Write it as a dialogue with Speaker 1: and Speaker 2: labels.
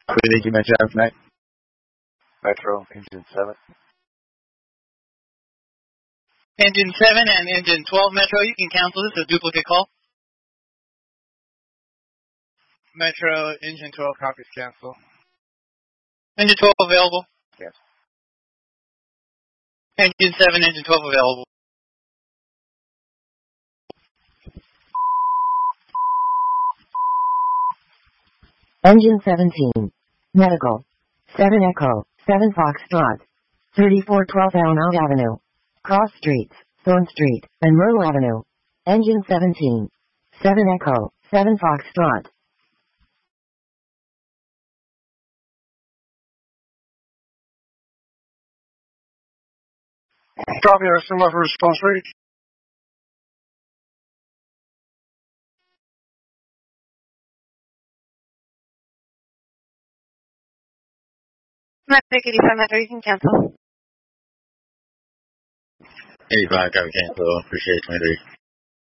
Speaker 1: Who did you mention out tonight? Metro, Engine 7.
Speaker 2: Engine 7 and Engine 12 Metro, you can cancel this, a duplicate call.
Speaker 3: Metro, Engine 12 copies cancel.
Speaker 2: Engine 12 available.
Speaker 1: Yes.
Speaker 2: Engine 7, Engine 12 available.
Speaker 4: Engine 17. Medical. 7 Echo, 7 Foxtrot. 3412 Elmont Avenue. Cross Streets, Thorn Street, and Myrtle Avenue. Engine 17. 7 Echo, 7 Foxtrot.
Speaker 3: Copy, I still have a response rate.
Speaker 5: Medic 85 Metro, you can cancel.
Speaker 1: 85, copy cancel. Appreciate it, 23.